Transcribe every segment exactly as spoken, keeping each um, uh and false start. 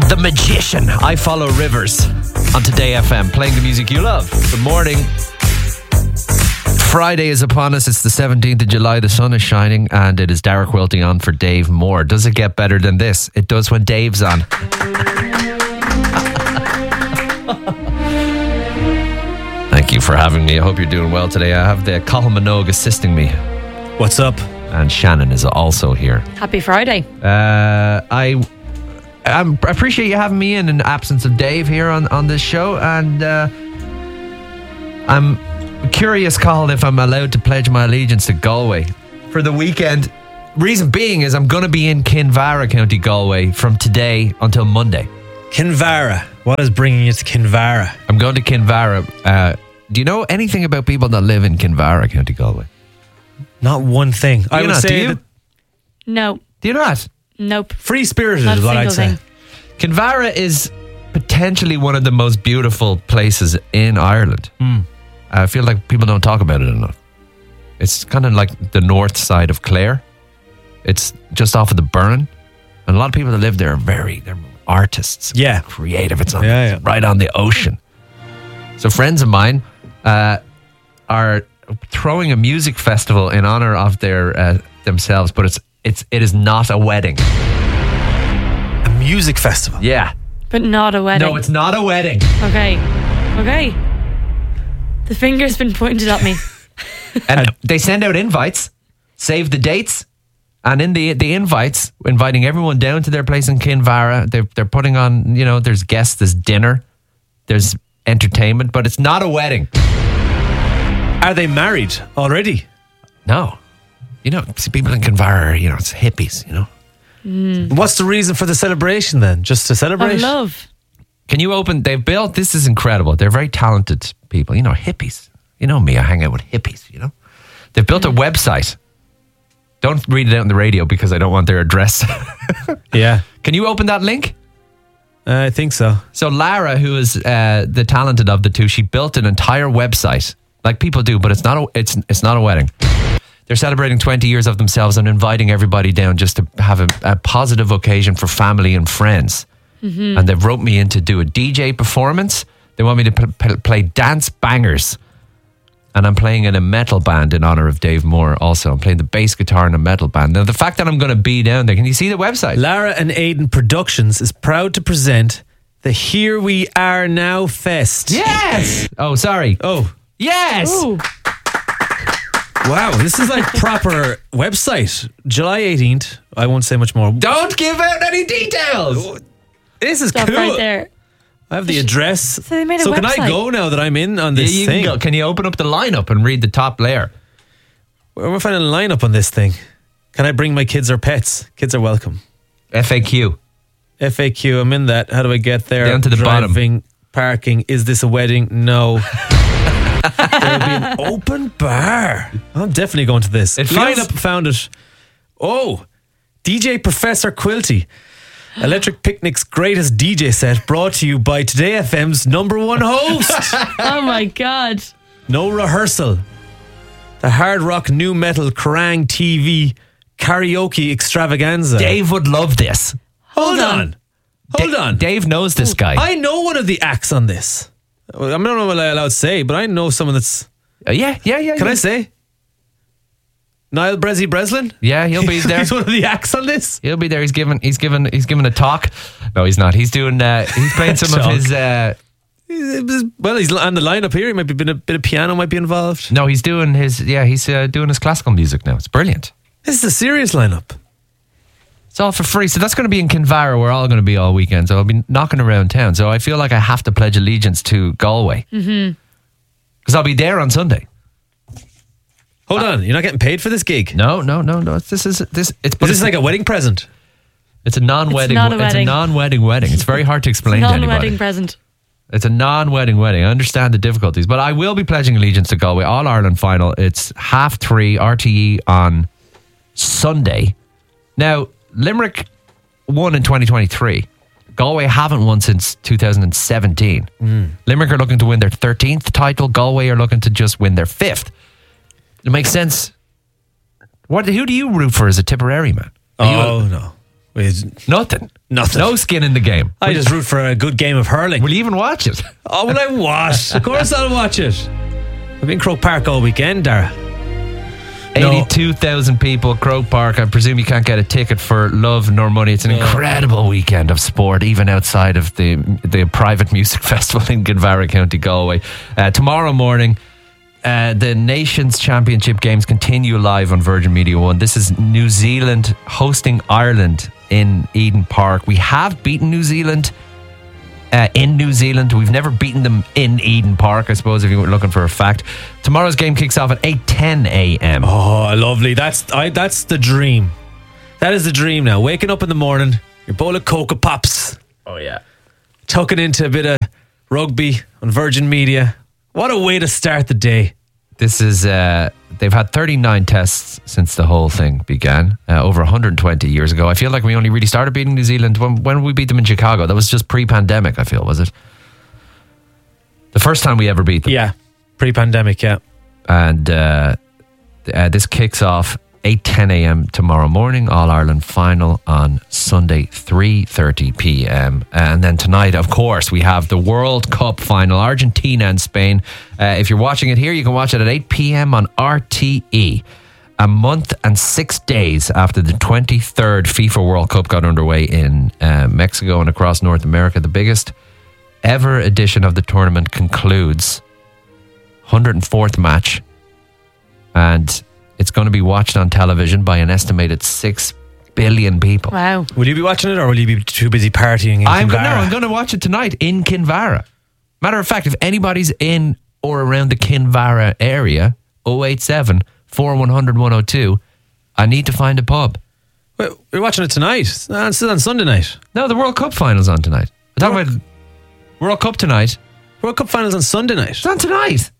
The Magician, I Follow Rivers on Today F M, playing the music you love. Good morning. Friday is upon us. It's the seventeenth of July. The sun is shining and it is Derek Wilting on for Dave Moore. Does it get better than this? It does when Dave's on. Thank you for having me. I hope you're doing well today. I have the Cathal Minogue assisting me. What's up? And Shannon is also here. Happy Friday. Uh, I... I'm, I appreciate you having me in in the absence of Dave here on, on this show, and uh, I'm curious, Cathal, if I'm allowed to pledge my allegiance to Galway for the weekend. Reason being is I'm going to be in Kinvara, County Galway, from today until Monday. Kinvara. What is bringing you to Kinvara? I'm going to Kinvara. Uh, do you know anything about people that live in Kinvara, County Galway? Not one thing. Do I you would not, say do you? that No. Do you not? Nope. free spirited Not is a what I'd single say. thing. Kinvara is potentially one of the most beautiful places in Ireland. Mm. I feel like people don't talk about it enough. It's kind of like the north side of Clare. It's just off of the Burren. And a lot of people that live there are very, they're artists. Yeah. Creative. It's on, Yeah, yeah. right on the ocean. So friends of mine uh, are throwing a music festival in honor of their uh, themselves, but it's it's it is not a wedding. A music festival. Yeah. But not a wedding. No, it's not a wedding. Okay. Okay. The finger's been pointed at me. And they send out invites, save the dates, and in the the invites, inviting everyone down to their place in Kinvara. They're, they're putting on, you know, there's guests, there's dinner, there's entertainment, but it's not a wedding. Are they married already? No. You know, see, people in Kinvara are, you know, it's hippies, you know. Mm. What's the reason for the celebration then? Just to celebrate? Of love. Can you open, they've built, this is incredible. They're very talented people, you know, hippies. You know me, I hang out with hippies, you know. They've built a website. Don't read it out on the radio because I don't want their address. Yeah. Can you open that link? Uh, I think so. So Lara, who is uh, the talented of the two, she built an entire website like people do, but it's not a, it's it's not a wedding. They're celebrating twenty years of themselves and inviting everybody down just to have a, a positive occasion for family and friends. Mm-hmm. And they've roped me in to do a D J performance. They want me to p- p- play dance bangers. And I'm playing in a metal band in honor of Dave Moore also. I'm playing the bass guitar in a metal band. Now, the fact that I'm going to be down there, can you see the website? Lara and Aidan Productions is proud to present the Here We Are Now Fest. Yes! Oh, sorry. Oh. Yes! Ooh. Wow, this is like proper website. July eighteenth. I won't say much more. Don't give out any details! This is Stop cool. right there. I have the address. So they made a So can website. I go now that I'm in on this Yeah, you thing? can, go. Can you open up the lineup and read the top layer? We're finding a lineup on this thing. Can I bring my kids or pets? Kids are welcome. F A Q. F A Q, I'm in that. How do I get there? Down to the bottom. Driving, parking. Is this a wedding? No. There'll be an open bar. I'm definitely going to this. It feels- Lineup found it. Oh, D J Professor Quilty. Electric Picnic's greatest D J set brought to you by Today F M's number one host. Oh my God. No rehearsal. The hard rock new metal Kerrang T V karaoke extravaganza. Dave would love this. hold on. Hold Da- on. Dave knows this guy. I know one of the acts on this. I don't know what I'm allowed to say, but I know someone that's. Uh, yeah, yeah, yeah. Can yeah. I say? Niall Brezzy Breslin? Yeah, he'll be there. He's one of the acts on this. He'll be there. He's giving. He's giving. He's giving a talk. No, he's not. He's doing. Uh, he's playing some of Talk. his. Uh, Well, he's on the lineup here. He might be a bit, a bit of piano might be involved. no, he's doing his. Yeah, he's uh, doing his classical music now. It's brilliant. This is a serious lineup. It's all for free. So that's going to be in Kinvara. We're all going to be all weekend. So I'll be knocking around town. So I feel like I have to pledge allegiance to Galway because mm-hmm. I'll be there on Sunday. Hold on, you're not getting paid for this gig? No, no, no, no. This is this. It's Is this like a wedding present? It's a non-wedding. It's not a It's a wedding. non-wedding wedding. It's very hard to explain to anybody. Non-wedding present. It's a non-wedding wedding. I understand the difficulties, but I will be pledging allegiance to Galway All Ireland final. It's half three R T E on Sunday. Now Limerick won in twenty twenty-three. Galway haven't won since two thousand seventeen. Mm. Limerick are looking to win their thirteenth title. Galway are looking to just win their fifth. It makes sense. What? Who do you root for as a Tipperary man? Are you Oh, a- no. With Nothing. Nothing. No skin in the game. I just root for a good game of hurling. Will you even watch it? Oh, will I watch? Of course I'll watch it. I've been Croke Park all weekend, Dara. No. eighty-two thousand people, Croke Park. I presume you can't get a ticket for love nor money. It's an No. incredible weekend of sport, even outside of the the private music festival in Kinvara, County Galway. Uh, tomorrow morning, uh, the Nations Championship games continue live on Virgin Media One. This is New Zealand hosting Ireland in Eden Park. We have beaten New Zealand Uh, in New Zealand. We've never beaten them in Eden Park, I suppose, if you were looking for a fact. Tomorrow's game kicks off at eight ten a.m. Oh, lovely. That's I, that's the dream. That is the dream now. Waking up in the morning, your bowl of Cocoa Pops. Oh, yeah. Tucking into a bit of rugby on Virgin Media. What a way to start the day. This is, uh, they've had thirty-nine tests since the whole thing began, uh, over one hundred twenty years ago. I feel like we only really started beating New Zealand when, when we beat them in Chicago. That was just pre-pandemic, I feel, was it? The first time we ever beat them. Yeah, pre-pandemic, yeah. And uh, uh, this kicks off eight ten a.m. tomorrow morning. All-Ireland final on Sunday, three thirty p.m. And then tonight, of course, we have the World Cup final, Argentina and Spain. Uh, if you're watching it here, you can watch it at eight p.m. on R T E. A month and six days after the twenty-third FIFA World Cup got underway in uh, Mexico and across North America, the biggest ever edition of the tournament concludes. one hundred fourth match. And it's going to be watched on television by an estimated six billion people. Wow. Will you be watching it or will you be too busy partying in I'm Kinvara? no, I'm going to watch it tonight in Kinvara. Matter of fact, if anybody's in or around the Kinvara area, oh eight seven, four one zero zero, one oh two, I need to find a pub. Wait, we're watching it tonight. No, it's on Sunday night. No, the World Cup final's on tonight. I'm talking World- about World Cup tonight. World Cup final's on Sunday night. It's on tonight.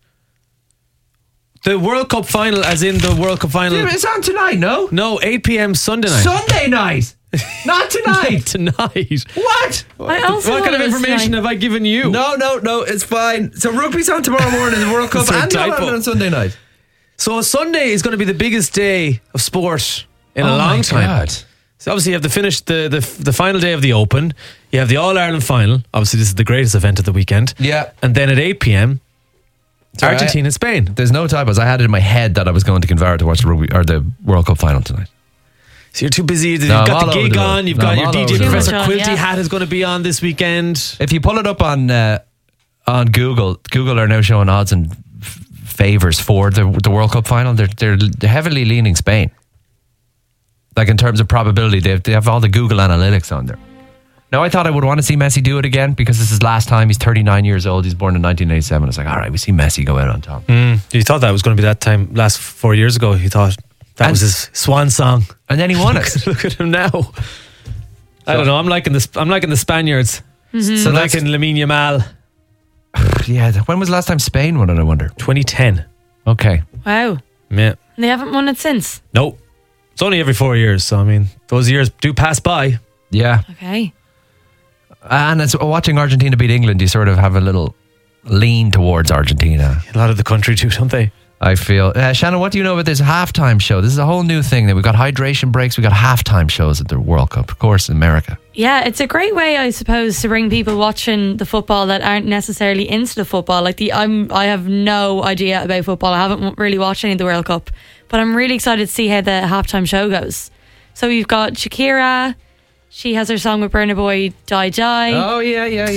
The World Cup final, as in the World Cup final. It's on tonight, no? No, eight p.m. Sunday night. Sunday night. Not tonight. Tonight. What? I also What kind of thought it was information tonight. have I given you? No, no, no, it's fine. So rugby's on tomorrow morning, the World Cup, It's a and typo. on, on Sunday night. So Sunday is going to be the biggest day of sport in Oh a long my time. God. So obviously you have to finish the, the the final day of the Open. You have the All-Ireland final. Obviously this is the greatest event of the weekend. Yeah. And then at eight p.m. Sorry, Argentina and Spain. There's no typos. I had it in my head that I was going to Kinvara to watch the rugby or the World Cup final tonight. So you're too busy. You've No, I'm got all the over gig the road. on. You've No, got I'm your all D J over the Professor road. Quilty Yeah. hat is going to be on this weekend. If you pull it up on uh, on Google, Google are now showing odds and f- favors for the the World Cup final. They're they're heavily leaning Spain. Like in terms of probability, they have, they have all the Google analytics on there. Now, I thought I would want to see Messi do it again because this is his last time. He's thirty-nine years old. He's born in nineteen eighty-seven. It's like, all right, we see Messi go out on top. Mm, you thought that was going to be that time last four years ago. You thought that And- was his swan song. And then he won it. Look at him now. I don't know. I'm liking the I'm liking the Spaniards. So I'm that's, liking Lamine Yamal. yeah. When was the last time Spain won it, I wonder? twenty ten. Okay. Wow. Yeah. And they haven't won it since. Nope. It's only every four years. So I mean, those years do pass by. Yeah. Okay. And it's watching Argentina beat England, you sort of have a little lean towards Argentina. A lot of the country too, don't they? I feel. Uh, Shannon, what do you know about this halftime show? This is a whole new thing. That we've got hydration breaks. We've got halftime shows at the World Cup, of course, in America. Yeah, it's a great way, I suppose, to bring people watching the football that aren't necessarily into the football. Like the, I'm, I have no idea about football. I haven't really watched any of the World Cup, but I'm really excited to see how the halftime show goes. So we've got Shakira. She has her song with Burna Boy, Die Die. Oh, yeah, yeah,